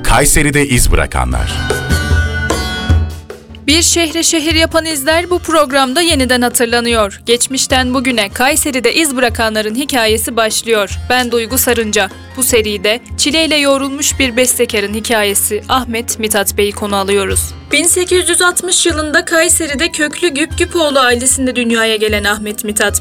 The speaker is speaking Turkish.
Kayseri'de iz bırakanlar. Bir şehre şehir yapan izler bu programda yeniden hatırlanıyor. Geçmişten bugüne Kayseri'de iz bırakanların hikayesi başlıyor. Ben Duygu Sarınca. Bu seride çileyle yoğrulmuş bir bestekarın hikayesi Ahmet Mithat Bey'i konu alıyoruz. 1860 yılında Kayseri'de köklü Güp Güpoğlu ailesinde dünyaya gelen Ahmet Mithat